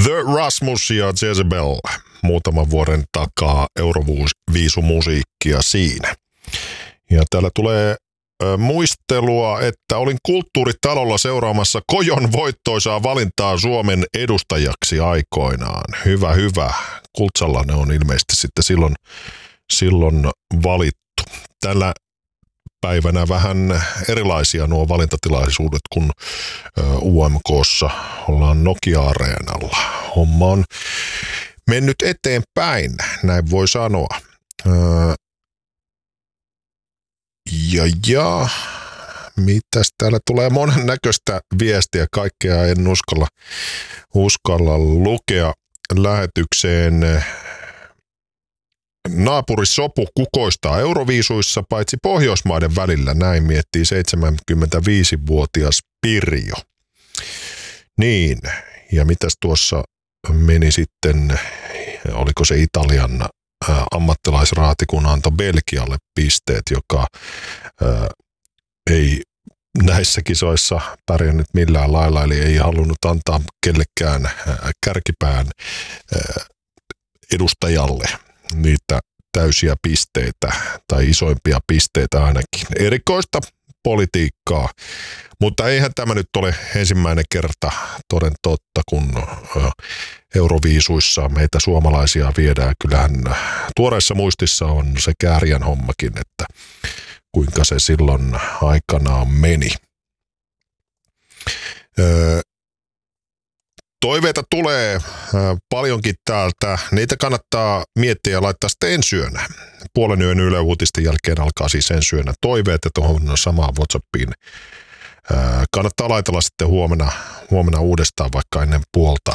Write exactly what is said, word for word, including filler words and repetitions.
The Rasmus ja Jezebel muutaman vuoden takaa Euroviisumusiikkia siinä. Ja täällä tulee ö, muistelua, että olin kulttuuritalolla seuraamassa Kojon voittoisaa valintaa Suomen edustajaksi aikoinaan. Hyvä, hyvä. Kultsalla ne on ilmeisesti sitten silloin, silloin valittu. Tällä päivänä vähän erilaisia nuo valintatilaisuudet, kun U M K:ssa ollaan Nokia-areenalla. Homma on mennyt eteenpäin, näin voi sanoa. Ja ja, mitäs täällä tulee monen näköistä viestiä, kaikkea en uskalla, uskalla lukea lähetykseen. Naapurisopu kukoistaa Euroviisuissa paitsi Pohjoismaiden välillä, näin miettii seitsemänkymmentäviisivuotias Pirjo. Niin, ja mitäs tuossa meni sitten, oliko se Italian ä, ammattilaisraati, kun antoi Belgialle pisteet, joka ä, ei näissä kisoissa pärjännyt millään lailla, eli ei halunnut antaa kellekään ä, kärkipään ä, edustajalle niitä täysiä pisteitä tai isoimpia pisteitä ainakin. Erikoista politiikkaa, mutta eihän tämä nyt ole ensimmäinen kerta toden totta, kun Euroviisuissa meitä suomalaisia viedään. Kyllähän tuoreessa muistissa on se Kääriän hommakin, että kuinka se silloin aikanaan meni. Öö, Toiveita tulee äh, paljonkin täältä. Niitä kannattaa miettiä ja laittaa sitten ensi yönä. Puolen yön Yle Uutisten jälkeen alkaa siis ensi yönä toiveet, että tuohon samaan WhatsAppiin äh, kannattaa laitella sitten huomenna, huomenna uudestaan vaikka ennen puolta